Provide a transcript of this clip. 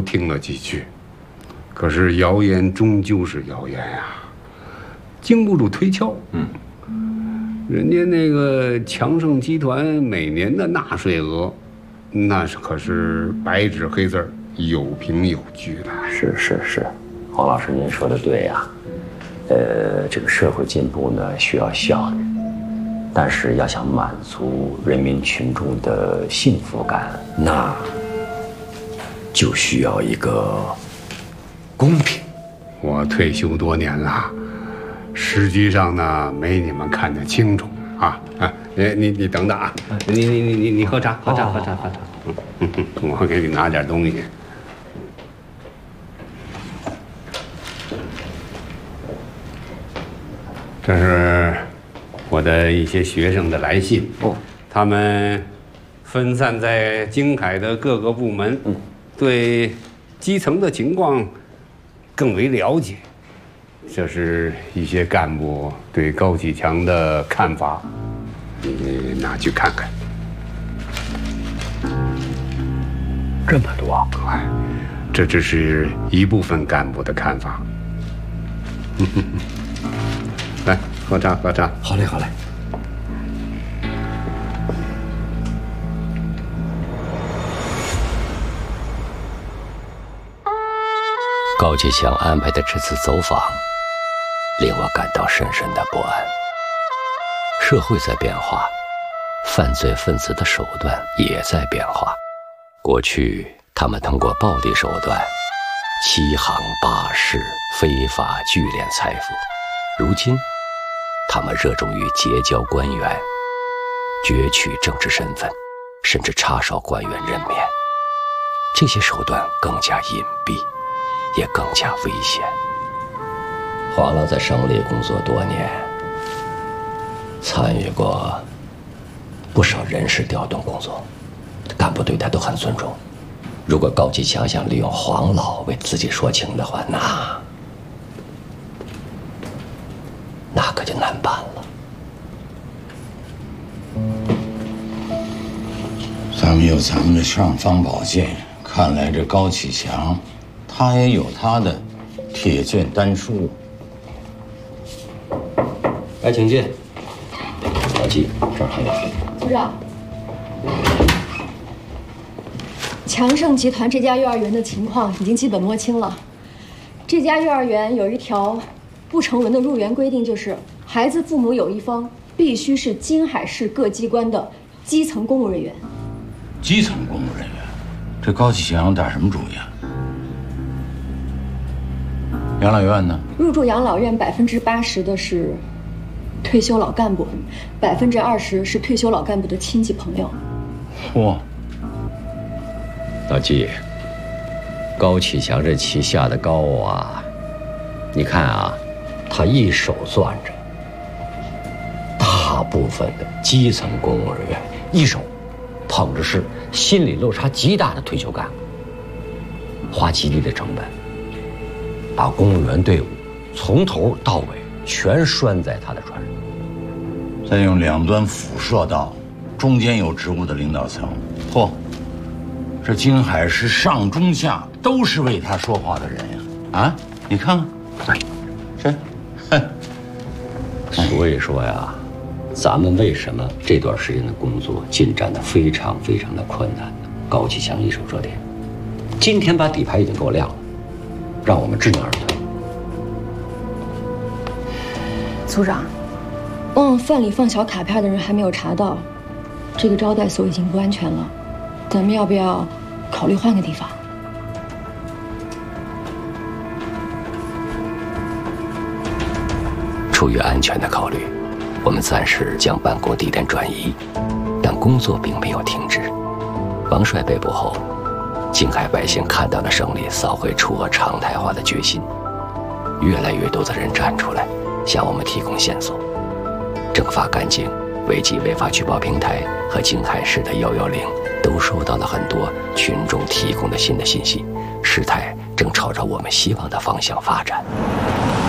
听了几句，可是谣言终究是谣言呀，经不住推敲。人家那个强盛集团每年的纳税额，那可是白纸黑字儿，有凭有据的。 是，黄老师您说的对呀。这个社会进步呢需要效率，但是要想满足人民群众的幸福感，那就需要一个公平。 我退休多年了，实际上呢没你们看得清楚啊！你等等啊！你喝茶。我给你拿点东西。这是我的一些学生的来信，他们分散在京海的各个部门，对基层的情况更为了解。这是一些干部对高启强的看法，你拿去看看。 这么多， 这只是一部分干部的看法。来，喝茶。 好嘞。高启强安排的这次走访，令我感到深深的不安。社会在变化，犯罪分子的手段也在变化。过去，他们通过暴力手段欺行霸市，非法聚敛财富。如今，他们热衷于结交官员，攫取政治身份，甚至插手官员任免。这些手段更加隐蔽，也更加危险。黄老在省里工作多年，参与过不少人事调动工作，干部对他都很尊重。如果高启强想利用黄老为自己说情的话，那可就难办了。 咱们有咱们的尚方宝剑，看来这高启强，他也有他的铁剑丹书。 来，请进。老季，这儿还有。 组长，强盛集团这家幼儿园的情况已经基本摸清了。这家幼儿园有一条不成文的入园规定，就是孩子父母有一方必须是京海市各机关的基层公务人员。 基层公务人员，这高启强打什么主意啊？养老院呢？ 入住养老院80%的是退休老干部，20%是退休老干部的亲戚朋友。 嚯！ 老季，高启强这旗下的高啊，你看啊，他一手攥着大部分的基层公务人员，一手捧着是心理落差极大的退休干部，花极低的成本，把公务员队伍从头到尾全拴在他的船上， 再用两端辐射到中间有职务的领导层。嚯！这京海市上中下都是为他说话的人呀！啊，你看看，这， 所以说呀，咱们为什么这段时间的工作进展得非常的困难呢？高启强一手遮天，今天把底牌已经给我亮了，让我们知难而退。 组长，往饭里放小卡片的人还没有查到，这个招待所已经不安全了，咱们要不要考虑换个地方？ 出于安全的考虑，我们暂时将办公地点转移，但工作并没有停止。王帅被捕后，京海百姓看到了省里扫黑除恶常态化的决心，越来越多的人站出来向我们提供线索。政法干警、违纪违法举报平台和京海市的110都收到了很多群众提供的新的信息，事态正朝着我们希望的方向发展。